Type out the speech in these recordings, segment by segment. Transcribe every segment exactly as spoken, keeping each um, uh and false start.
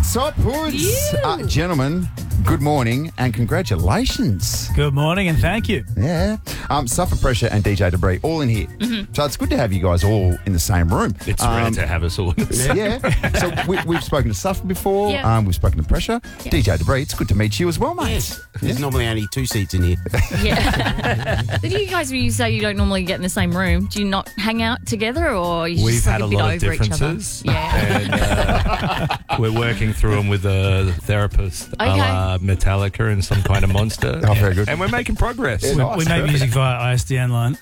Top Hoods. Uh, gentlemen, good morning and congratulations. Good morning and thank you. Yeah. Um, Suffer Pressure and D J Debris all in here. Mm-hmm. So it's good to have you guys all in the same room. It's um, rare to have us all in the same Yeah. So we, we've spoken to Suffer before. Yeah. Um, we've spoken to Pressure. Yeah. D J Debris, it's good to meet you as well, mate. Yes. There's normally only two seats in here. Yeah. Do you guys, when you say you don't normally get in the same room, do you not hang out together or you We've just had like a a bit lot of over each other? differences. Yeah. And uh, we're working through them with a therapist, a Okay. la Metallica and some kind of monster. Oh, very good. And we're making progress. Yeah, We, nice, we make perfect. music via I S D N line.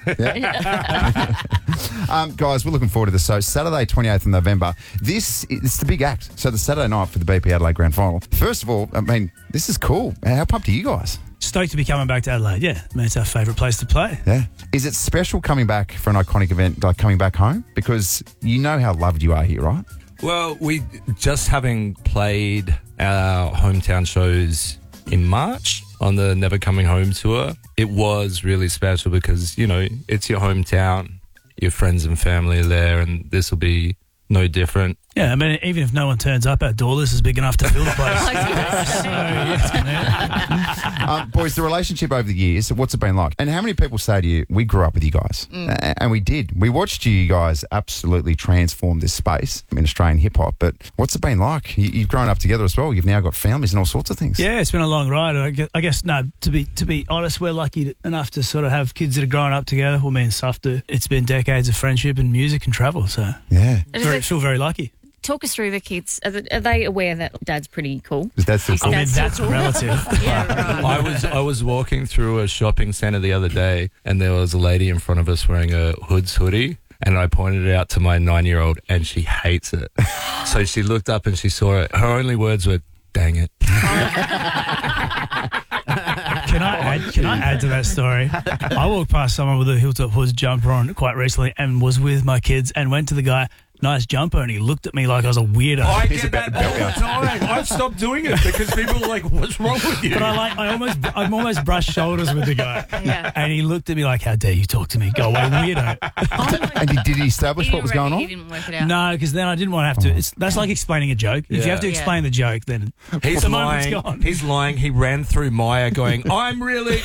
Um, guys, we're looking forward to this. So Saturday, twenty-eighth of November. This is the big act. So the Saturday night for the B P Adelaide Grand Final. First of all, I mean, this is cool. How pumped are you guys? Stoked to be coming back to Adelaide. Yeah, I mean, it's our favourite place to play. Yeah. Is it special coming back for an iconic event, like coming back home? Because you know how loved you are here, right? Well, we just having played our hometown shows in March on the Never Coming Home tour, it was really special because, you know, it's your hometown, your friends and family are there, and this will be no different. Yeah, I mean, even if no one turns up, our door list is big enough to fill the place. So, yeah, it's gonna- um, boys, the relationship over the years, what's it been like? And how many people say to you, we grew up with you guys? A- And we did. We watched you guys absolutely transform this space in Australian hip-hop. But what's it been like? You, you've grown up together as well. You've now got families and all sorts of things. yeah, it's been a long ride. I guess, I guess, no, to be to be honest, we're lucky enough to sort of have kids that are growing up together. Well, me and Suf do. It's been decades of friendship and music and travel, so Yeah. very, feel very lucky. Talk us through the kids. Are they, are they aware that Dad's pretty cool? Is that still Is cool? I mean, That's that's so cool. relative. Yeah, right. I was I was walking through a shopping centre the other day and there was a lady in front of us wearing a Hoods hoodie and I pointed it out to my nine-year-old and she hates it. So she looked up and she saw it. Her only words were, dang it. Can I add? Can I add to that story? I walked past someone with a Hilltop Hoods jumper on quite recently, and was with my kids, and went to the guy, nice jumper, and he looked at me like I was a weirdo. I He's get about that to all belt the time. I've stopped doing it because people are like, what's wrong with you? But I like, I almost, I'm almost brushed shoulders with the guy, Yeah. and he looked at me like, "How dare you talk to me? Go away, weirdo." And did, did he establish He what was didn't going reckon- on? He didn't work it out. No, because then I didn't want to have to. It's, that's like explaining a joke. If you Yeah. have to Yeah. explain the joke, then He's the moment's lying. gone. He's lying. He ran through Maya going, I'm really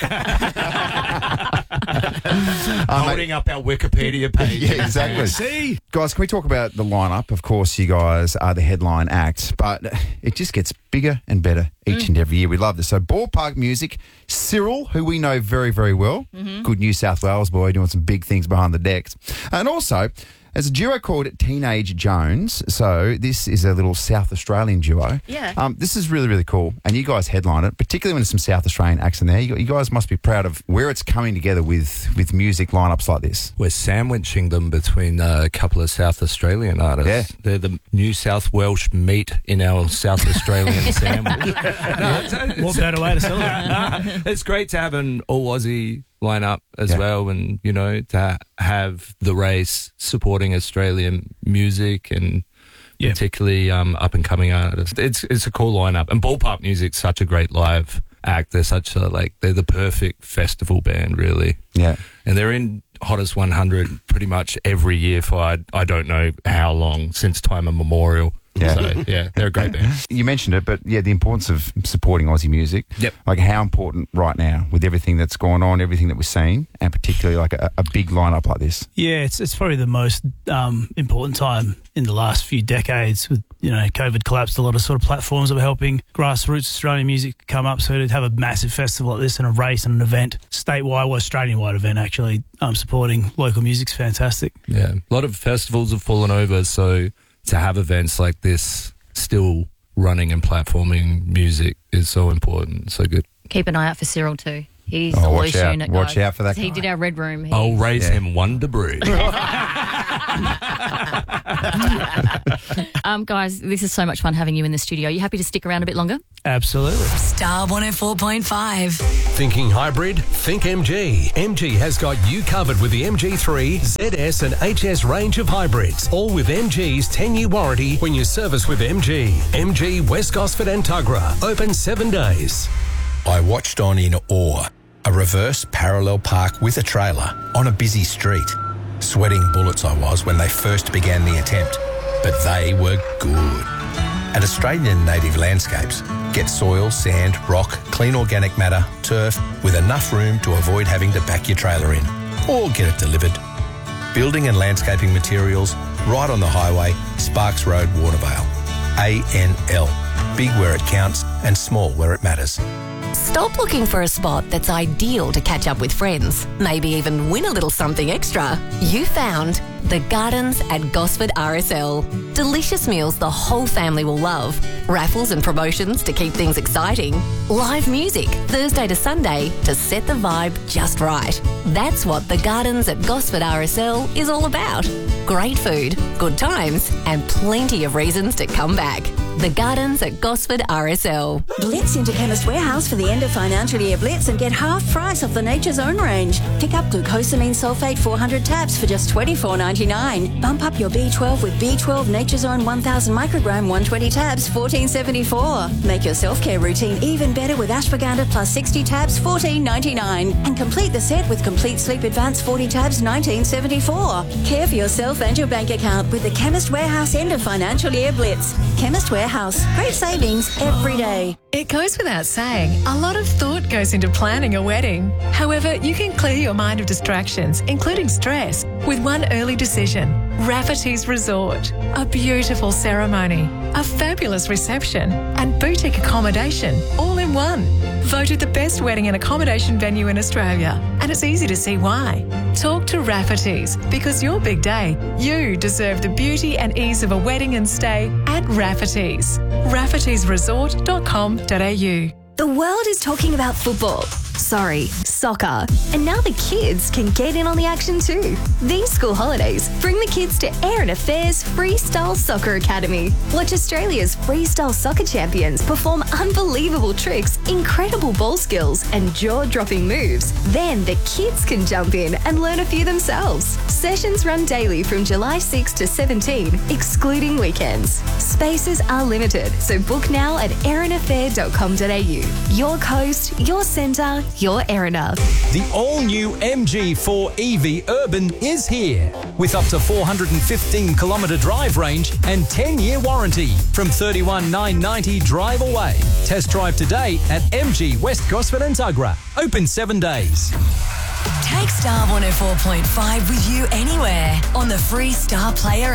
holding up our Wikipedia page. Yeah, exactly. See, Guys, can we talk about the lineup? Of course, you guys are the headline act, but it just gets bigger and better each and every year. We love this. So, Ballpark Music, Cyril, who we know very, very well, good New South Wales boy doing some big things behind the decks. And also, as a duo called Teenage Jones, so this is a little South Australian duo. Yeah. Um, this is really, really cool. And you guys headline it, particularly when there's some South Australian acts in there. You, you guys must be proud of where it's coming together with, with music lineups like this. We're sandwiching them between uh, a couple of South Australian artists. Yeah. They're the New South Welsh meat in our South Australian sandwich. No, it's, it's- what better way to celebrate? it's great to have an all Aussie lineup as Yeah. well, and you know, to have the race supporting Australian music and Yeah. particularly um, up and coming artists. It's it's a cool lineup, and Ballpark Music's such a great live act. They're such a like they're the perfect festival band, really. Yeah. And they're in Hottest one hundred pretty much every year for I, I don't know how long, since time immemorial. Yeah. So, yeah, they're a great band. You mentioned it, but yeah, the importance of supporting Aussie music. Yep. Like how important right now with everything that's going on, everything that we're seeing, and particularly like a, a big lineup like this. Yeah, it's it's probably the most um, important time in the last few decades. With you know, COVID collapsed a lot of sort of platforms that were helping grassroots Australian music come up. So to have a massive festival like this and a race and an event, statewide or Australian-wide event, actually um, supporting local music's fantastic. Yeah, a lot of festivals have fallen over, so to have events like this still running and platforming music is so important. So good. Keep an eye out for Cyril too. He's Oh, the watch loose out. unit Watch guy. out for that He guy. did our Red Room. He, I'll raise Yeah. him one debris. um, guys, this is so much fun having you in the studio. Are you happy to stick around a bit longer? Absolutely. Star one oh four point five. Thinking hybrid? Think M G. M G has got you covered with the M G three, Z S and H S range of hybrids, all with M G's ten-year warranty when you service with M G. M G West Gosford and Tuggerah, open seven days. I watched on in awe a reverse parallel park with a trailer on a busy street. Sweating bullets I was when they first began the attempt. but they were good. At Australian Native Landscapes, get soil, sand, rock, clean organic matter, turf, with enough room to avoid having to back your trailer in, or get it delivered. Building and landscaping materials, right on the highway, Sparks Road, Watervale. A N L. Big where it counts and small where it matters. Stop looking for a spot that's ideal to catch up with friends, maybe even win a little something extra. You found The Gardens at Gosford R S L. Delicious meals the whole family will love. Raffles and promotions to keep things exciting. Live music Thursday to Sunday to set the vibe just right. That's what The Gardens at Gosford R S L is all about. Great food, good times, and plenty of reasons to come back. The Gardens at Gosford R S L. Blitz into Chemist Warehouse for the end of financial year blitz and get half price off the Nature's Own range. Pick up glucosamine sulfate four hundred tabs for just twenty-four ninety-nine. Bump up your B twelve with B twelve Nature's Own one thousand microgram one hundred twenty tabs, fourteen seventy-four. Make your self-care routine even better with ashwagandha plus sixty tabs, fourteen ninety-nine. And complete the set with Complete Sleep Advance forty tabs, nineteen seventy-four. Care for yourself and your bank account with the Chemist Warehouse end of financial year blitz. Chemist Warehouse. Great savings every day. It goes without saying, a lot of thought goes into planning a wedding. However, you can clear your mind of distractions, including stress, with one early decision. Rafferty's Resort. A beautiful ceremony, a fabulous reception, and boutique accommodation all in one. Voted the best wedding and accommodation venue in Australia, and it's easy to see why. Talk to Rafferty's, because your big day, you deserve the beauty and ease of a wedding and stay at Rafferty's. raffertys resort dot com dot a u. The world is talking about football. Sorry, soccer. And now the kids can get in on the action too. These school holidays bring the kids to Aaron Affair's Freestyle Soccer Academy. Watch Australia's freestyle soccer champions perform unbelievable tricks, incredible ball skills, and jaw-dropping moves. Then the kids can jump in and learn a few themselves. Sessions run daily from July sixth to seventeenth, excluding weekends. Spaces are limited, so book now at aaron affair dot com dot a u. Your coast, your centre, your Erina. The all-new M G four E V Urban is here with up to four hundred fifteen kilometre drive range and ten-year warranty from thirty-one thousand nine hundred ninety drive away. Test drive today at M G West Gosford and Tuggerah. Open seven days. Take Star one oh four point five with you anywhere on the free Star Player